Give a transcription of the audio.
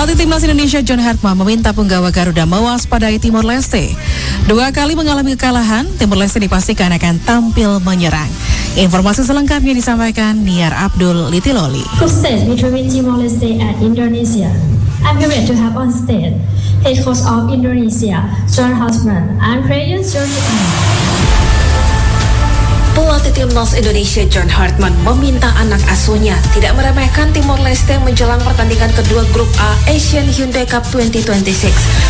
Pelatih Timnas Indonesia John Hartman meminta penggawa Garuda mewaspadai Timor Leste. 2 kali mengalami kekalahan, Timor Leste dipastikan akan tampil menyerang. Informasi selengkapnya disampaikan Niar Abdul Litiloli. Group stage between Timor Leste and Indonesia. I'm privileged to have on stage head coach of Indonesia, John Hartman, and players John. Pelatih Timnas Indonesia John Hartman meminta anak asuhnya tidak meremehkan Timor Leste menjelang pertandingan kedua Grup A Asian Hyundai Cup 2026